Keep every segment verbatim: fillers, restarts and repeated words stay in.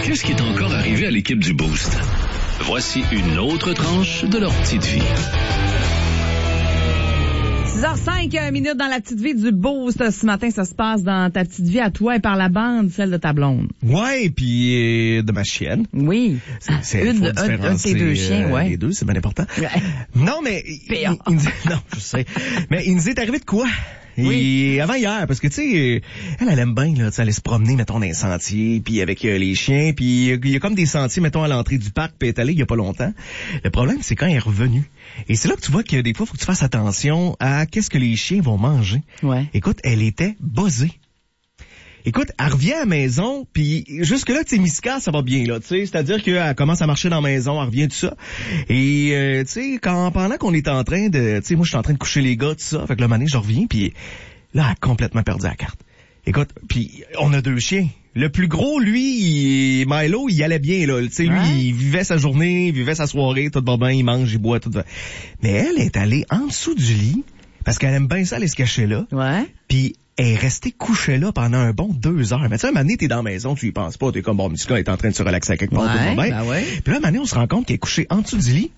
Qu'est-ce qui est encore arrivé à l'équipe du Boost? Voici une autre tranche de leur petite vie. six heures cinq minutes dans la petite vie du Boost. Ce matin, ça se passe dans ta petite vie à toi et par la bande, celle de ta blonde. Ouais, puis euh, de ma chienne. Oui. C'est, c'est, une, de, un, un de tes deux chiens, euh, ouais. Les deux, c'est bien important. Ouais. Non, mais... Il, il, il, non, je sais. Mais il nous est arrivé de quoi? Oui. Et avant hier, parce que, tu sais, elle, elle aime bien, là, tu sais, aller se promener, mettons, dans les sentiers, puis avec euh, les chiens, puis il y a comme des sentiers, mettons, à l'entrée du parc, puis elle est allée il y a pas longtemps. Le problème, c'est quand elle est revenue. Et c'est là que tu vois que des fois, il faut que tu fasses attention à qu'est-ce que les chiens vont manger. Ouais. Écoute, elle était buzzée. Écoute, elle revient à la maison, puis jusque-là, tu sais, Miska, ça va bien, là, tu sais, c'est-à-dire qu'elle commence à marcher dans la maison, elle revient, tout ça. Et, euh, tu sais, quand, pendant qu'on est en train de, tu sais, moi, je suis en train de coucher les gars, tout ça, fait que le matin, je reviens, puis là, elle a complètement perdu la carte. Écoute, puis on a deux chiens. Le plus gros, lui, il, Milo, il allait bien, là, tu sais, lui, ouais. il vivait sa journée, il vivait sa soirée, tout va bien, il mange, il boit, tout va. Mais elle est allée en dessous du lit, parce qu'elle aime bien ça aller se cacher là. Ouais. Puis elle est restée couchée là pendant un bon deux heures. Mais tu sais, un moment donné, t'es dans la maison, tu y penses pas, t'es comme, bon, Miska est en train de se relaxer à quelque part, ouais, tout va bien. ben ouais. Puis là, un moment donné, on se rend compte qu'elle est couchée en dessous du lit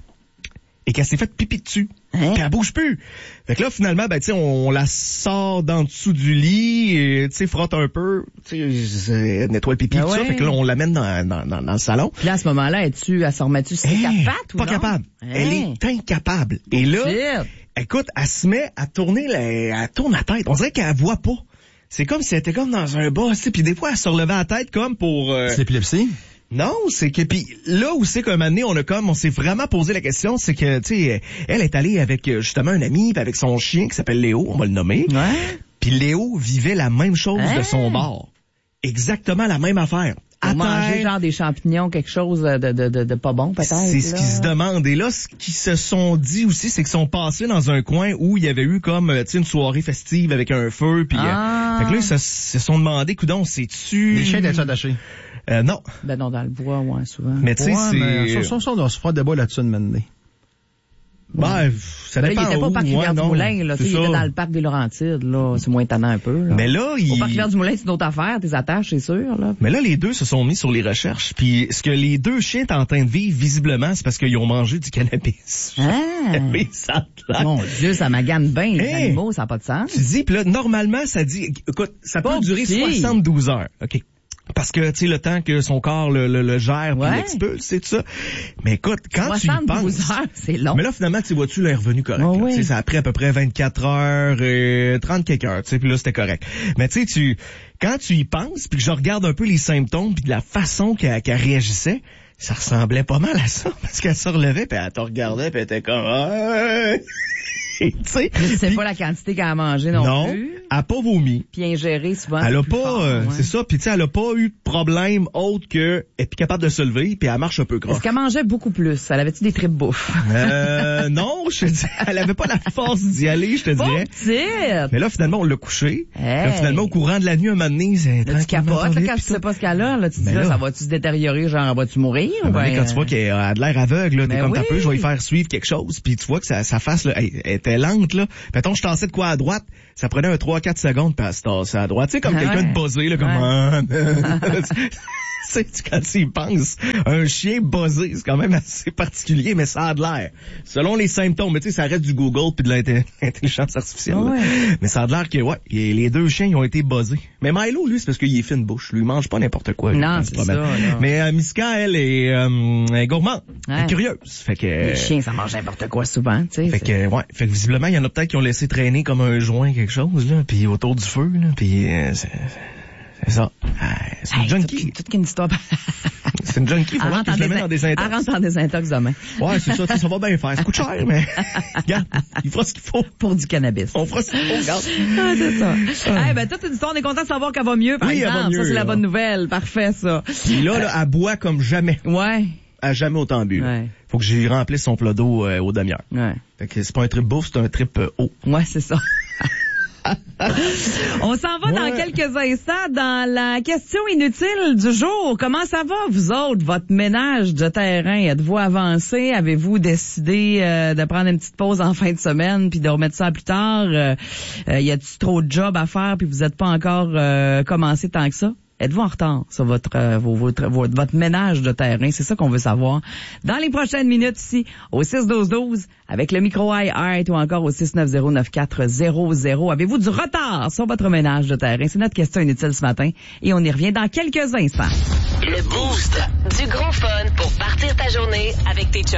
et qu'elle s'est fait pipi dessus. Hein? Puis elle bouge plus. Fait que là, finalement, ben, tu sais, on, on la sort d'en dessous du lit, et, tu sais, frotte un peu, tu sais, nettoie le pipi, ben tout ouais. ça. Fait que là, on l'amène dans, dans, dans, dans le salon. Puis là, à ce moment-là, es-tu, elle se remet-tu sur Hey, quatre pattes ou pas non? capable. Hein? Elle est incapable. Et là, Shit. écoute, elle se met à tourner, la, elle tourne la tête. On dirait qu'elle voit pas. C'est comme si elle était comme dans un bas, tu sais, puis des fois, elle se relevait la tête comme pour... Euh... C'est l'épilepsie? Non, c'est que... Puis là où c'est qu'un moment donné, on a comme... On s'est vraiment posé la question, c'est que, tu sais, elle est allée avec justement un ami, puis avec son chien qui s'appelle Léo, on va le nommer. Ouais. Puis Léo vivait la même chose hein? de son bord. Exactement la même affaire. Pour à manger terre, genre des champignons, quelque chose de, de, de, de pas bon, peut-être. c'est ce là. qu'ils se demandent. Et là, ce qu'ils se sont dit aussi, c'est qu'ils sont passés dans un coin où il y avait eu comme, tu sais, une soirée festive avec un feu. Puis, ah. euh, fait que là, ils se, se sont demandé, coudonc, c'est-tu... Les chiens étaient attachés. Euh, non. Ben non, dans le bois, ouais, souvent. Mais tu sais, Ouais, c'est... mais ça, ça, ça, on doit se faire débat là-dessus de mener. Ben, ça Ben là, dépend il était pas au où, parc ouais, Rivière du non, Moulin, là. Tu sais, il ça. était dans le parc des Laurentides, là. C'est moins tannant un peu, là. Mais là, il... Au parc Rivière du Moulin, c'est une autre affaire, tes attaches, c'est sûr, là. Mais là, les deux se sont mis sur les recherches. Puis ce que les deux chiens sont en train de vivre, visiblement, c'est parce qu'ils ont mangé du cannabis. Ah! Oui, ça a l'air. Mon Dieu, ça magane bien, les Hey! animaux, ça n'a pas de sens. Tu dis, puis là, normalement, ça dit... Écoute, ça peut Pas durer petit. soixante-douze heures. OK. Parce que, tu sais, le temps que son corps le, le, le gère puis Ouais. l'expulse, c'est tout ça. Mais écoute, quand tu y soixante-douze penses... heures, c'est long. Mais là, finalement, tu vois-tu, là, est revenu correct. Oh, là. oui. Tu sais, ça a pris à peu près vingt-quatre heures, euh, trente quelques heures, tu sais, puis là, c'était correct. Mais tu sais, tu, quand tu y penses, puis que je regarde un peu les symptômes, puis de la façon qu'elle, qu'elle réagissait, ça ressemblait pas mal à ça, parce qu'elle se relevait, puis elle te regardait, puis elle était comme... Ah! Tu sais, Mais tu sais puis- pas la quantité qu'elle a mangé non, non, plus. elle a pas vomi. Puis ingéré souvent. Elle a plus pas, fort, euh, ouais. c'est ça, puis tu sais, elle a pas eu de problème autre que elle est plus capable de se lever, puis elle marche un peu croche. Est-ce qu'elle mangeait beaucoup plus? Elle avait-tu des tripes bouffe? Euh, non, je te dis, elle avait pas la force d'y aller, je te Pas dirais. petite! Mais là, finalement, on l'a couché. Hey. Là, finalement, au courant de la nuit, un moment donné, c'est Là, tu capotes, là, quand tu sais pas ce qu'elle a, là, tu te dis, Ben là, là. ça va-tu se détériorer, genre, va-tu mourir? À un moment donné, Ben, quand tu vois qu'elle a de l'air aveugle, là, t'es Ben comme t'as oui. peu, je vais lui faire suivre quelque chose, puis tu vois que sa, sa face, là, elle, elle était lente, là. Mettons, je tassais de quoi à droite, ça prenait un trois quatre secondes, puis elle se tassait à droite. Tu sais, comme Ah quelqu'un ouais. de buzzé, là, comme... Ouais. Tu sais, tu- quand tu y penses, un chien buzzé, c'est quand même assez particulier, mais ça a de l'air. Selon les symptômes, mais tu sais, ça reste du Google puis de l'inté- l'intelligence artificielle. là. Ouais. Mais ça a de l'air que, ouais, y- les deux chiens, ils ont été buzzés. Mais Milo, lui, c'est parce qu'il est fin de bouche. Lui, il mange pas n'importe quoi. lui, Non, quand il se c'est promène. ça, non. Mais euh, Miska, elle, est, euh, elle est gourmande. Elle Ouais. est curieuse. Fait que... Les chiens, ça mange n'importe quoi souvent, tu sais. Fait c'est- que, ouais. Fait que visiblement, il y en a peut-être qui ont laissé traîner comme un joint quelque chose, là, puis autour du feu, là, puis euh, c'est, c'est ça. Ah, c'est une Hey, junkie. toute, toute une histoire. C'est une junkie, il Elle faut rentre que en je le mette désin- dans des intox. Elle rentre en désintox demain. Ouais, c'est ça, tu sais, ça va bien faire. Ça coûte cher, mais regarde, il fera ce qu'il faut. Pour du cannabis. On fera ce qu'il faut, regarde. Ah, c'est ça. Eh ben, toute une histoire, on est content de savoir qu'elle va mieux, par Oui, elle exemple. va mieux, ça, c'est la là. bonne nouvelle. Parfait, ça. Puis là, là, elle boit comme jamais. Ouais. Elle a jamais autant bu. Ouais. Faut que j'y remplisse son plat d'eau euh, aux demi-heures. Ouais. Fait que c'est pas un trip bouffe, c'est un trip euh, eau. Ouais, c'est ça. On s'en va dans Ouais. quelques instants dans la question inutile du jour. Comment ça va, vous autres, votre ménage de terrain? Êtes-vous avancé? Avez-vous décidé euh, de prendre une petite pause en fin de semaine puis de remettre ça plus tard? Euh, euh, y a-t-il trop de job à faire puis vous n'êtes pas encore euh, commencé tant que ça? Êtes-vous en retard sur votre, euh, vos, votre, votre, votre ménage de terrain? C'est ça qu'on veut savoir. Dans les prochaines minutes ici, au six douze douze, avec le micro iHeart ou encore au six neuf zéro neuf quatre zéro zéro. Avez-vous du retard sur votre ménage de terrain? C'est notre question inutile ce matin et on y revient dans quelques instants. Le Boost. Du gros fun pour partir ta journée avec tes chums.